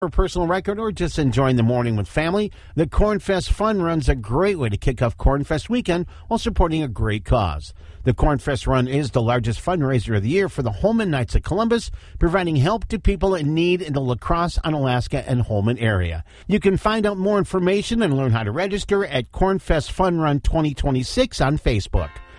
For personal record or just enjoying the morning with family, the Cornfest Fun Run's a great way to kick off Cornfest weekend while supporting a great cause. The Cornfest Run is the largest fundraiser of the year for the Holmen Knights of Columbus, providing help to people in need in the La Crosse, Onalaska, and Holmen area. You can find out more information and learn how to register at Cornfest Fun Run 2026 on Facebook.